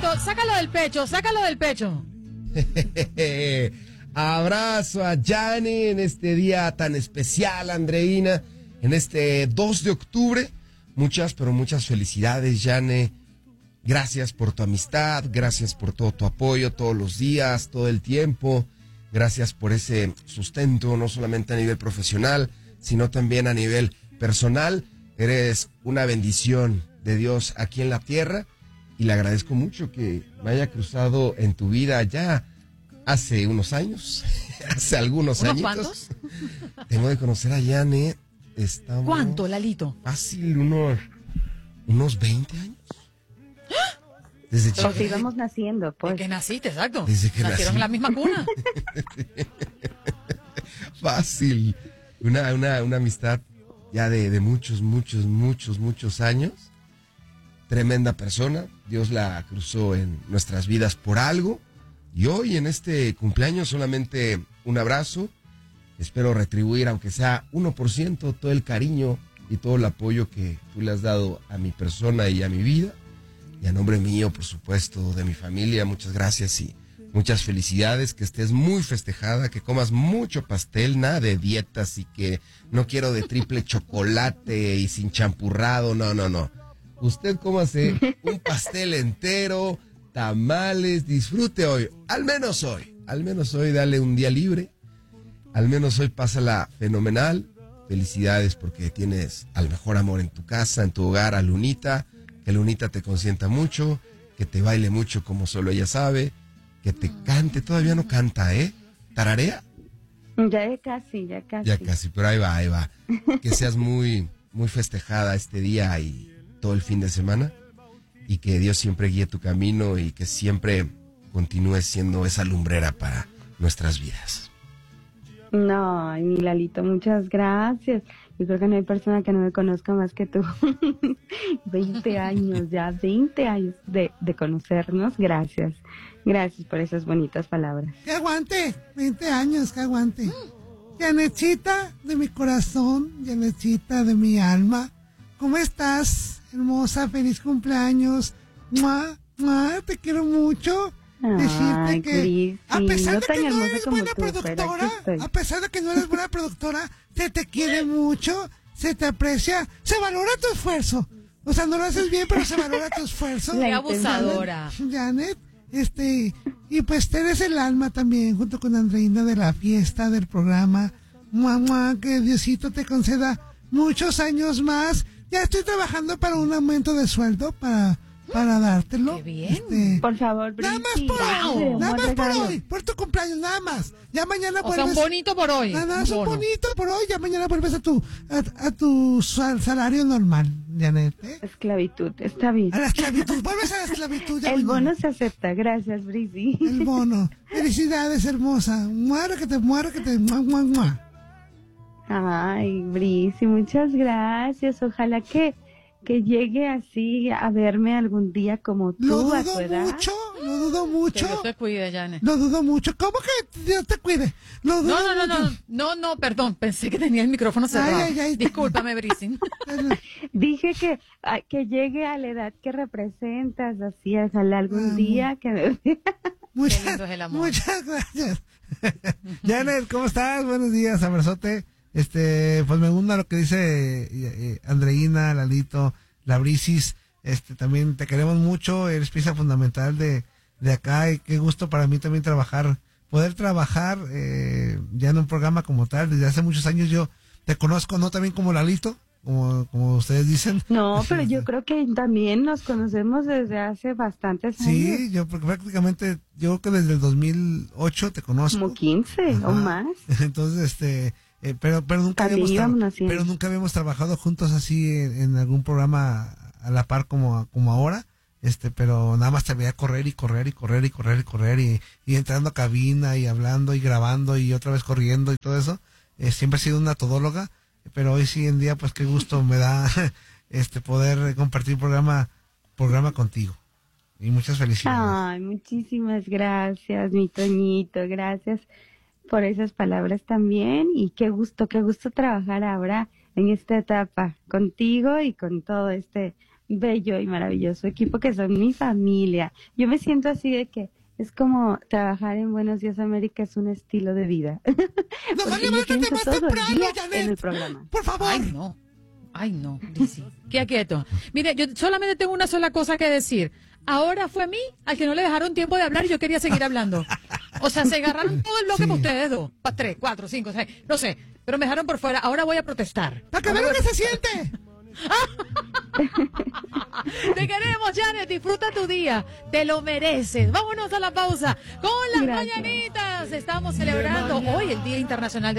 Lalito, sácalo del pecho, sácalo del pecho. Abrazo a Yane en este día tan especial, Andreina, en este 2 de octubre. Muchas, pero muchas felicidades, Yane. Gracias por tu amistad, gracias por todo tu apoyo todos los días, todo el tiempo. Gracias por ese sustento, no solamente a nivel profesional, sino también a nivel personal. Eres una bendición de Dios aquí en la tierra y le agradezco mucho que me haya cruzado en tu vida ya hace unos años, hace algunos años. ¿Unos cuantos? Tengo de conocer a Yane. ¿Cuánto, Lalito? Fácil, unos 20 años. Desde chiquita. Porque íbamos naciendo, pues. ¿De que naciste, exacto? Desde que nacieron en la misma cuna. Fácil. Una amistad ya de muchos años. Tremenda persona. Dios la cruzó en nuestras vidas por algo. Y hoy en este cumpleaños solamente un abrazo. Espero retribuir, aunque sea 1%, todo el cariño y todo el apoyo que tú le has dado a mi persona y a mi vida. Y a nombre mío, por supuesto, de mi familia, muchas gracias y muchas felicidades. Que estés muy festejada, que comas mucho pastel, nada de dietas y que no quiero de triple chocolate y sin champurrado, no. Usted cómase un pastel entero, tamales, disfrute hoy, al menos hoy, dale un día libre, al menos hoy pásala fenomenal. Felicidades porque tienes al mejor amor en tu casa, en tu hogar, a Lunita. Que Lunita te consienta mucho, que te baile mucho como solo ella sabe, que te cante, todavía no canta, ¿eh? ¿Tararea? Ya casi. Ya casi, pero ahí va. Que seas muy festejada este día y todo el fin de semana, y que Dios siempre guíe tu camino y que siempre continúes siendo esa lumbrera para nuestras vidas. No, mi Lalito, muchas gracias. Yo creo que no hay persona que no me conozca más que tú. 20 años de conocernos. Gracias por esas bonitas palabras. ¡Que aguante! 20 años, que aguante. Yanechita de mi corazón, Yanechita de mi alma. ¿Cómo estás, hermosa? Feliz cumpleaños. ¡Mua! Te quiero mucho. Decirte que a pesar de que no eres buena productora, se te quiere mucho, se te aprecia, se valora tu esfuerzo. O sea, no lo haces bien, pero se valora tu esfuerzo. Qué abusadora. Janet, y pues eres el alma también, junto con Andreina, de la fiesta, del programa. Que Diosito te conceda muchos años más. Ya estoy trabajando para un aumento de sueldo para dártelo. ¡Qué bien! Por favor, nada más por hoy, por tu cumpleaños, nada más. Ya mañana vuelves. O sea, un bonito por hoy. Nada más un bonito por hoy, ya mañana vuelves a tu salario normal, Janet. Esclavitud, está bien. A la esclavitud, vuelves a la esclavitud. El bono se acepta, gracias, Brisi. El bono. Felicidades, hermosa. Muera que te. Mua. Ay, Brisi, muchas gracias. Ojalá que llegue así a verme algún día como tú a tu edad. Lo dudo mucho. Que Dios te cuide, Janet. Lo dudo mucho. ¿Cómo que Dios te cuide? No, perdón, pensé que tenía el micrófono cerrado. Ay. Discúlpame, Brisin. Dije que llegue a la edad que representas, así, ojalá algún día que Qué lindo es el amor. Muchas gracias. Janet, ¿cómo estás? Buenos días, abrazote. Pues me gusta lo que dice Andreina, Lalito, la Brisis. También te queremos mucho, eres pieza fundamental de acá, y qué gusto para mí también poder trabajar ya en un programa como tal. Desde hace muchos años yo te conozco, no también como Lalito, como ustedes dicen. No, pero yo creo que también nos conocemos desde hace bastantes años. Sí, yo prácticamente, yo creo que desde el 2008 te conozco. Como 15 o más. Entonces, pero nunca habíamos trabajado juntos así en algún programa a la par como ahora. Pero nada más te veía correr y entrando a cabina y hablando y grabando y otra vez corriendo y todo eso. Siempre he sido una todóloga, pero hoy sí en día pues qué gusto me da poder compartir programa contigo. Y muchas felicidades. Ay, muchísimas gracias, mi Toñito, gracias por esas palabras también, y qué gusto trabajar ahora en esta etapa contigo y con todo este bello y maravilloso equipo que son mi familia. Yo me siento así de que es como trabajar en Buenos Días América es un estilo de vida. Nos Porque yo pienso más todo el temprano, día Janet. en el programa. Por favor. Ay, no, Lizzy. Qué quieto. Mire, yo solamente tengo una sola cosa que decir. Ahora fue a mí al que no le dejaron tiempo de hablar y yo quería seguir hablando. O sea, se agarraron todo el bloque para ustedes dos. Para 3, 4, 5, 6, no sé. Pero me dejaron por fuera. Ahora voy a protestar. Para que vean lo que se siente. Te queremos, Janet. Disfruta tu día. Te lo mereces. Vámonos a la pausa con las Gracias. mañanitas. Estamos celebrando hoy el Día Internacional de